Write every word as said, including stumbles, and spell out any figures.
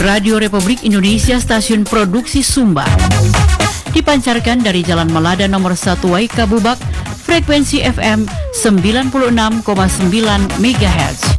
Radio Republik Indonesia Stasiun Produksi Sumba. Dipancarkan dari Jalan Malada nomor satu Waikabubak, frekuensi F M sembilan puluh enam koma sembilan megahertz.